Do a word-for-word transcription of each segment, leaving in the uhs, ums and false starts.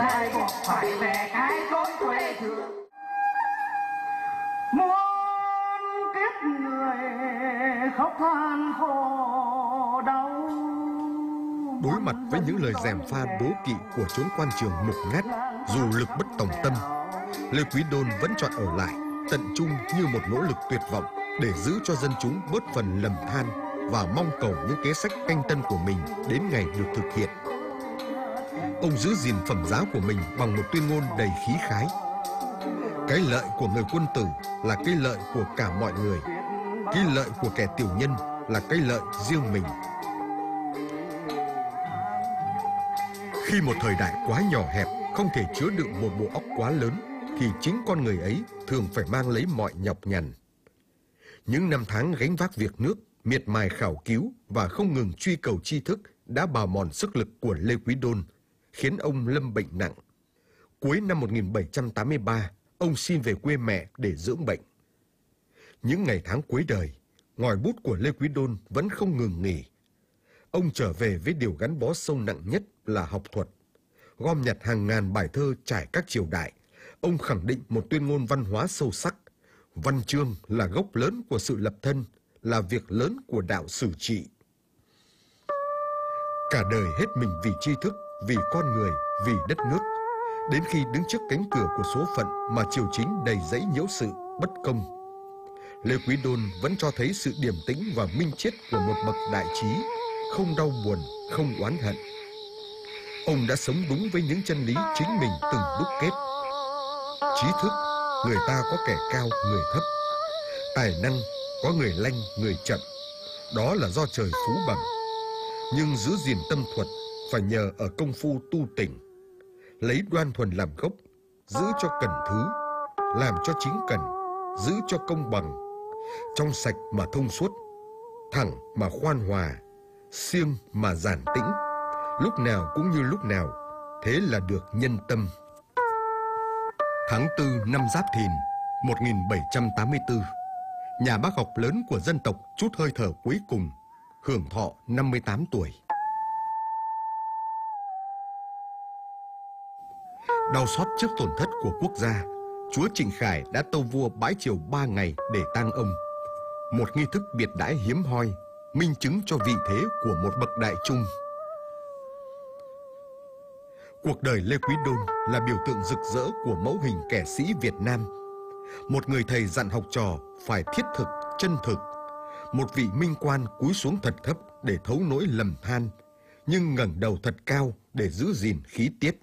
ta buộc phải về cái chốn quê hương. Muôn kiếp người khóc than khổ đau. Đối mặt với những lời gièm pha đố kỵ của chốn quan trường mục nát, dù lực bất tòng tâm, Lê Quý Đôn vẫn chọn ở lại, tận trung như một nỗ lực tuyệt vọng để giữ cho dân chúng bớt phần lầm than và mong cầu những kế sách canh tân của mình đến ngày được thực hiện. Ông giữ gìn phẩm giá của mình bằng một tuyên ngôn đầy khí khái. Cái lợi của người quân tử là cái lợi của cả mọi người, cái lợi của kẻ tiểu nhân là cái lợi riêng mình. Khi một thời đại quá nhỏ hẹp, không thể chứa đựng một bộ óc quá lớn, thì chính con người ấy thường phải mang lấy mọi nhọc nhằn. Những năm tháng gánh vác việc nước, miệt mài khảo cứu và không ngừng truy cầu tri thức đã bào mòn sức lực của Lê Quý Đôn, khiến ông lâm bệnh nặng. Cuối năm một nghìn bảy trăm tám mươi ba, ông xin về quê mẹ để dưỡng bệnh. Những ngày tháng cuối đời, ngòi bút của Lê Quý Đôn vẫn không ngừng nghỉ. Ông trở về với điều gắn bó sâu nặng nhất là học thuật. Gom nhặt hàng ngàn bài thơ trải các triều đại, ông khẳng định một tuyên ngôn văn hóa sâu sắc. Văn chương là gốc lớn của sự lập thân, là việc lớn của đạo xử trị. Cả đời hết mình vì tri thức, vì con người, vì đất nước. Đến khi đứng trước cánh cửa của số phận mà triều chính đầy dẫy nhiễu sự, bất công, Lê Quý Đôn vẫn cho thấy sự điềm tĩnh và minh triết của một bậc đại trí, không đau buồn, không oán hận. Ông đã sống đúng với những chân lý chính mình từng đúc kết. Trí thức, người ta có kẻ cao, người thấp. Tài năng, có người lanh, người chậm. Đó là do trời phú bẩm. Nhưng giữ gìn tâm thuật phải nhờ ở công phu tu tỉnh. Lấy đoan thuần làm gốc, giữ cho cần thứ, làm cho chính cần, giữ cho công bằng. Trong sạch mà thông suốt, thẳng mà khoan hòa, siêng mà giản tĩnh, lúc nào cũng như lúc nào, thế là được nhân tâm. Tháng tư năm Giáp Thìn một nghìn bảy trăm tám mươi tư, nhà bác học lớn của dân tộc trút hơi thở cuối cùng, hưởng thọ năm mươi tám tuổi. Đau xót trước tổn thất của quốc gia, chúa Trịnh Khải đã tâu vua bãi triều ba ngày để tang ông. Một nghi thức biệt đãi hiếm hoi, minh chứng cho vị thế của một bậc đại trung. Cuộc đời Lê Quý Đôn là biểu tượng rực rỡ của mẫu hình kẻ sĩ Việt Nam. Một người thầy dặn học trò phải thiết thực, chân thực. Một vị minh quan cúi xuống thật thấp để thấu nỗi lầm than, nhưng ngẩng đầu thật cao để giữ gìn khí tiết.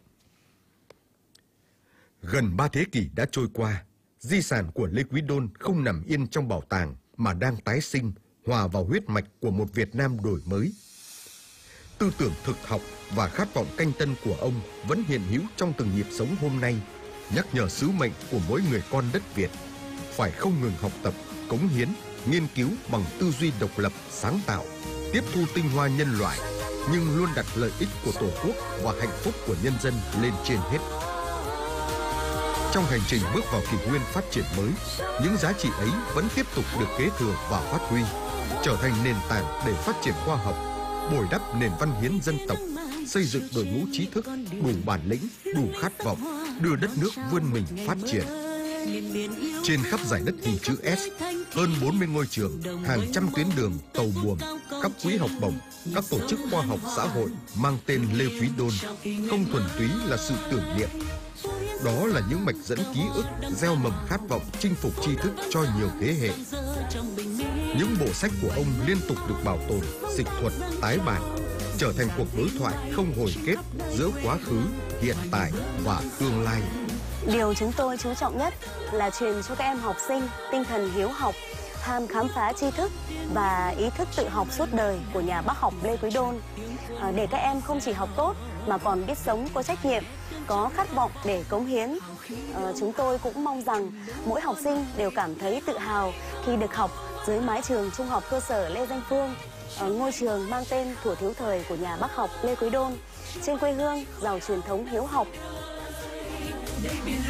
Gần ba thế kỷ đã trôi qua, di sản của Lê Quý Đôn không nằm yên trong bảo tàng mà đang tái sinh, hòa vào huyết mạch của một Việt Nam đổi mới. Tư tưởng thực học và khát vọng canh tân của ông vẫn hiện hữu trong từng nhịp sống hôm nay, nhắc nhở sứ mệnh của mỗi người con đất Việt phải không ngừng học tập, cống hiến, nghiên cứu bằng tư duy độc lập, sáng tạo, tiếp thu tinh hoa nhân loại, nhưng luôn đặt lợi ích của Tổ quốc và hạnh phúc của nhân dân lên trên hết. Trong hành trình bước vào kỷ nguyên phát triển mới, những giá trị ấy vẫn tiếp tục được kế thừa và phát huy, trở thành nền tảng để phát triển khoa học, bồi đắp nền văn hiến dân tộc, xây dựng đội ngũ trí thức đủ bản lĩnh, đủ khát vọng, đưa đất nước vươn mình phát triển. Trên khắp dải đất hình chữ S, hơn bốn mươi ngôi trường, hàng trăm tuyến đường, tàu buồm, các quỹ học bổng, các tổ chức khoa học xã hội mang tên Lê Quý Đôn không thuần túy là sự tưởng niệm. Đó là những mạch dẫn ký ức, gieo mầm khát vọng chinh phục tri thức cho nhiều thế hệ. Những bộ sách của ông liên tục được bảo tồn, dịch thuật, tái bản, trở thành cuộc đối thoại không hồi kết giữa quá khứ, hiện tại và tương lai. Điều chúng tôi chú trọng nhất là truyền cho các em học sinh tinh thần hiếu học, tham khám phá tri thức và ý thức tự học suốt đời của nhà bác học Lê Quý Đôn, để các em không chỉ học tốt mà còn biết sống có trách nhiệm, có khát vọng để cống hiến. À, chúng tôi cũng mong rằng mỗi học sinh đều cảm thấy tự hào khi được học dưới mái trường trung học cơ sở Lê Danh Phương, ở ngôi trường mang tên thuở thiếu thời của nhà bác học Lê Quý Đôn, trên quê hương giàu truyền thống hiếu học.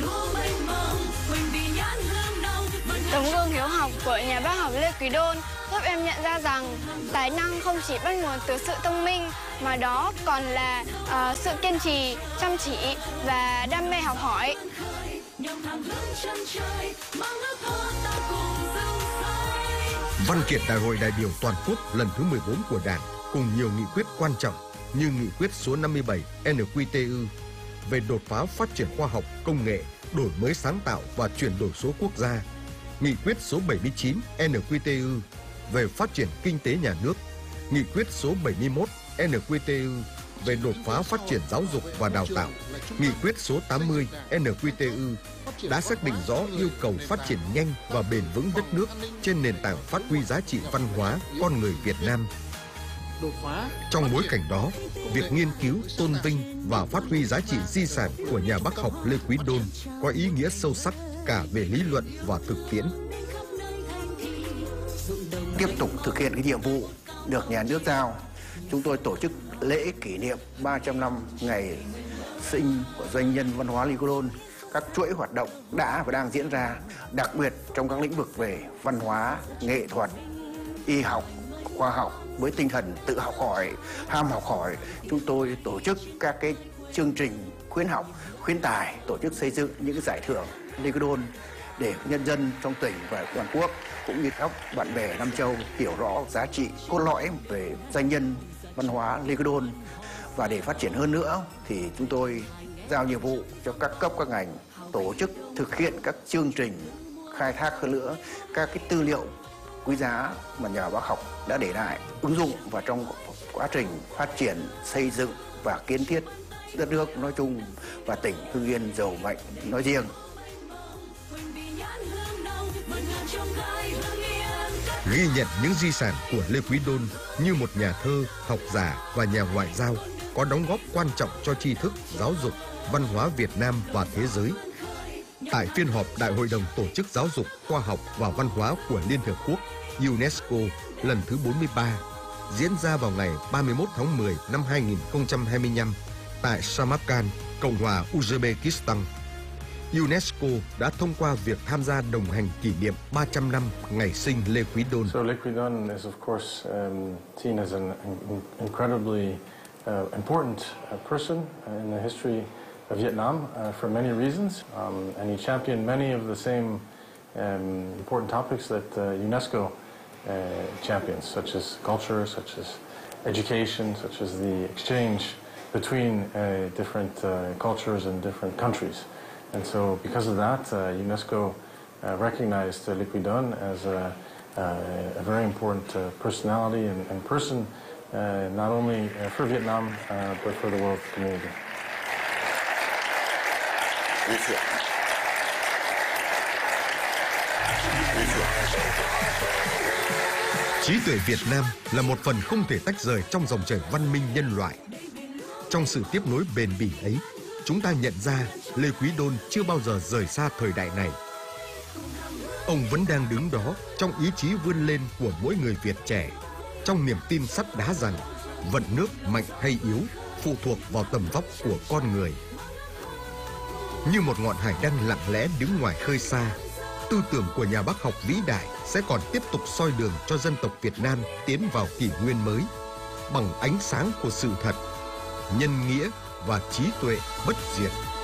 Tấm gương hiếu học của nhà bác học Lê Quý Đôn góp giúp em nhận ra rằng tài năng không chỉ bắt nguồn từ sự thông minh, mà đó còn là uh, sự kiên trì, chăm chỉ và đam mê học hỏi. Văn kiện Đại hội đại biểu toàn quốc lần thứ mười bốn của Đảng cùng nhiều nghị quyết quan trọng như nghị quyết số năm mươi bảy N Q T U về đột phá phát triển khoa học, công nghệ, đổi mới sáng tạo và chuyển đổi số quốc gia, nghị quyết số bảy mươi chín N Q T U về phát triển kinh tế nhà nước, nghị quyết số bảy mươi mốt N Q T U về đột phá phát triển giáo dục và đào tạo, nghị quyết số tám mươi N Q T U đã xác định rõ yêu cầu phát triển nhanh và bền vững đất nước trên nền tảng phát huy giá trị văn hóa con người Việt Nam. Trong bối cảnh đó, việc nghiên cứu, tôn vinh và phát huy giá trị di sản của nhà bác học Lê Quý Đôn có ý nghĩa sâu sắc cả về lý luận và thực tiễn. Tiếp tục thực hiện cái nhiệm vụ được nhà nước giao, chúng tôi tổ chức lễ kỷ niệm ba trăm năm ngày sinh của doanh nhân văn hóa Lê Quý Đôn. Các chuỗi hoạt động đã và đang diễn ra, đặc biệt trong các lĩnh vực về văn hóa, nghệ thuật, y học, khoa học với tinh thần tự học hỏi, ham học hỏi. Chúng tôi tổ chức các cái chương trình khuyến học, khuyến tài, tổ chức xây dựng những cái giải thưởng Lê Quý Đôn để nhân dân trong tỉnh và toàn quốc cũng như các bạn bè Nam Châu hiểu rõ giá trị cốt lõi về danh nhân văn hóa Lê Quý Đôn. Và để phát triển hơn nữa thì chúng tôi giao nhiệm vụ cho các cấp các ngành tổ chức thực hiện các chương trình khai thác hơn nữa các cái tư liệu quý giá mà nhà bác học đã để lại, ứng dụng vào trong quá trình phát triển, xây dựng và kiến thiết đất nước nói chung và tỉnh Hưng Yên giàu mạnh nói riêng. Ghi nhận những di sản của Lê Quý Đôn như một nhà thơ, học giả và nhà ngoại giao có đóng góp quan trọng cho tri thức, giáo dục, văn hóa Việt Nam và thế giới. Tại phiên họp Đại hội đồng Tổ chức Giáo dục, Khoa học và Văn hóa của Liên Hợp Quốc UNESCO lần thứ bốn mươi ba diễn ra vào ngày ba mươi mốt tháng mười năm hai nghìn không trăm hai mươi lăm tại Samarkand, Cộng hòa Uzbekistan, UNESCO đã thông qua việc tham gia đồng hành kỷ niệm ba trăm năm ngày sinh Lê Quý Đôn. So Lê Quý Đôn is of course um, seen as an incredibly uh, important uh, person in the history of Vietnam uh, for many reasons, um, and he championed many of the same um, important topics that uh, UNESCO uh, champions, such as culture, such as education, such as the exchange between uh, different uh, cultures and different countries. And so because of that, uh, UNESCO uh, recognized uh, Lê Quý Đôn as a, uh, a very important uh, personality and, and person, uh, not only uh, for Vietnam, uh, but for the world community. Trí tuệ Việt Nam là một phần không thể tách rời trong dòng chảy văn minh nhân loại. Trong sự tiếp nối bền bỉ ấy, chúng ta nhận ra Lê Quý Đôn chưa bao giờ rời xa thời đại này. Ông vẫn đang đứng đó trong ý chí vươn lên của mỗi người Việt trẻ, trong niềm tin sắt đá rằng vận nước mạnh hay yếu phụ thuộc vào tầm vóc của con người. Như một ngọn hải đăng lặng lẽ đứng ngoài khơi xa, tư tưởng của nhà bác học vĩ đại sẽ còn tiếp tục soi đường cho dân tộc Việt Nam tiến vào kỷ nguyên mới bằng ánh sáng của sự thật, nhân nghĩa và trí tuệ bất diệt.